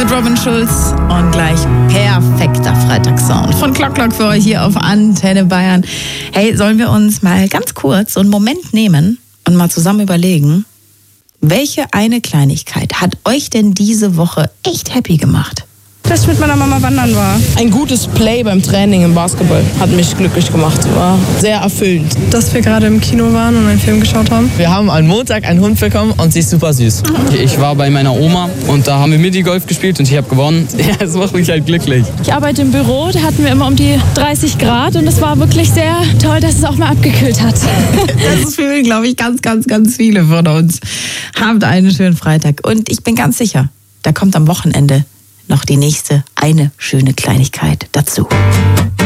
mit Robin Schulz und gleich perfekter Freitagssound von Clock für euch hier auf Antenne Bayern. Hey, sollen wir uns mal ganz kurz so einen Moment nehmen und mal zusammen überlegen, welche eine Kleinigkeit hat euch denn diese Woche echt happy gemacht? Dass ich mit meiner Mama wandern war. Ein gutes Play beim Training im Basketball hat mich glücklich gemacht. War sehr erfüllend. Dass wir gerade im Kino waren und einen Film geschaut haben. Wir haben am Montag einen Hund bekommen und sie ist super süß. Ich war bei meiner Oma und da haben wir Minigolf gespielt und ich habe gewonnen. Ja, das macht mich halt glücklich. Ich arbeite im Büro, da hatten wir immer um die 30 Grad und es war wirklich sehr toll, dass es auch mal abgekühlt hat. Das fühlen, glaube ich, ganz viele von uns. Habt einen schönen Freitag und ich bin ganz sicher, da kommt am Wochenende noch die nächste eine schöne Kleinigkeit dazu.